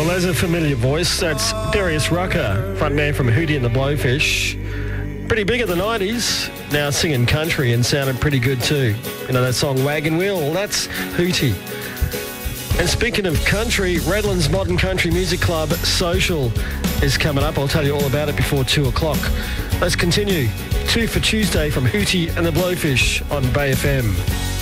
Well, there's a familiar voice. That's Darius Rucker, frontman from Hootie and the Blowfish. Pretty big in the 90s, now singing country and sounded pretty good too. You know that song Wagon Wheel? Well, that's Hootie. And speaking of country, Redlands Modern Country Music Club Social is coming up. I'll tell you all about it before 2 o'clock. Let's continue. 2 for Tuesday from Hootie and the Blowfish on Bay FM.